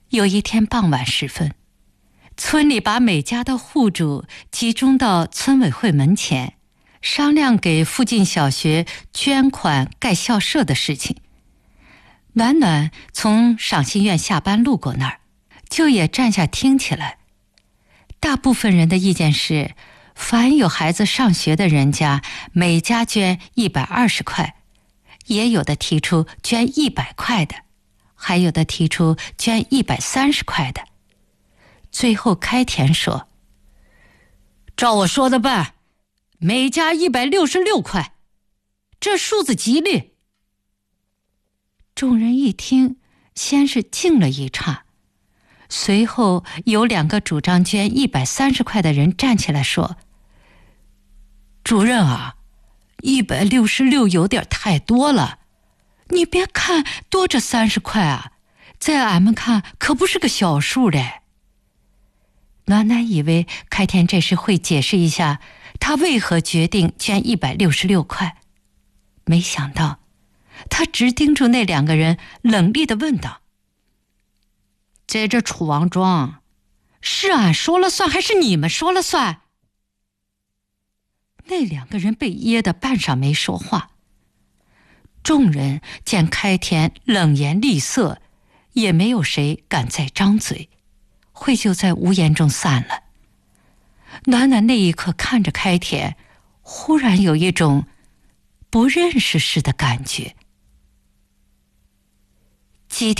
有一天傍晚时分，村里把每家的户主集中到村委会门前，商量给附近小学捐款盖校舍的事情。暖暖从赏心院下班路过那儿，就也站下听起来。大部分人的意见是，凡有孩子上学的人家，每家捐120块，也有的提出捐100块的，还有的提出捐130块的。最后开田说：“照我说的办，每家166块，这数字吉利。”众人一听，先是静了一刹，随后有2个主张捐130块的人站起来说：“主任啊，166有点太多了，你别看多这30块啊，在俺们看可不是个小数嘞。”暖暖以为开田这时会解释一下他为何决定捐166块，没想到他直盯住那2个人，冷厉地问道：“在这楚王庄，是俺说了算还是你们说了算？”那2个人被噎得半晌没说话。众人见开田冷言厉色，也没有谁敢再张嘴，会就在无言中散了。暖暖那一刻看着开田，忽然有一种不认识似的感觉。